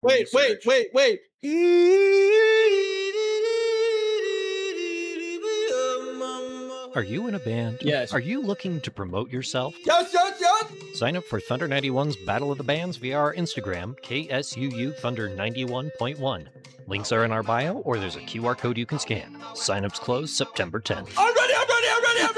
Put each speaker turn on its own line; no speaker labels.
wait.
Are you in a band?
Yes.
Are you looking to promote yourself?
Yes.
Sign up for Thunder 91's Battle of the Bands via our Instagram, KSUU Thunder 91.1. Links are in our bio, or there's a QR code you can scan. Signups close September 10th.
I'm ready.